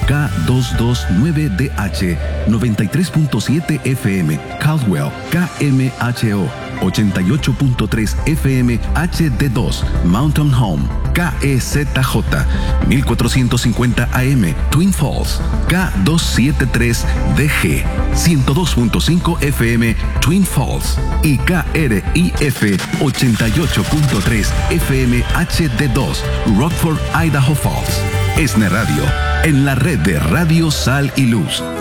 K229DH 93.7 FM Caldwell KMHO 88.3 FM HD2 Mountain Home KEZJ 1450 AM Twin Falls K273DG 102.5 FM Twin Falls y KRIF 88.3 FM HD2 Rockford, Idaho Falls. ESNE Radio, en la red de Radio Sal y Luz.